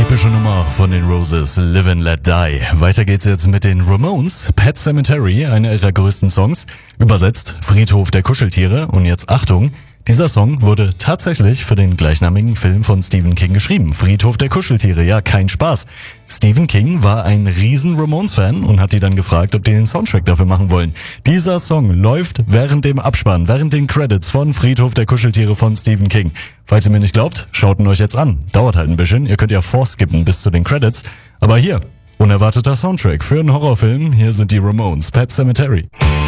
Epische Nummer von den Roses, Live and Let Die. Weiter geht's jetzt mit den Ramones, Pet Sematary, einer ihrer größten Songs. Übersetzt Friedhof der Kuscheltiere. Und jetzt Achtung, dieser Song wurde tatsächlich für den gleichnamigen Film von Stephen King geschrieben. Friedhof der Kuscheltiere, ja, kein Spaß. Stephen King war ein riesen Ramones-Fan und hat die dann gefragt, ob die den Soundtrack dafür machen wollen. Dieser Song läuft während dem Abspann, während den Credits von Friedhof der Kuscheltiere von Stephen King. Falls ihr mir nicht glaubt, schaut ihn euch jetzt an. Dauert halt ein bisschen, ihr könnt ja vorskippen bis zu den Credits. Aber hier, unerwarteter Soundtrack für einen Horrorfilm, hier sind die Ramones, Pet Sematary.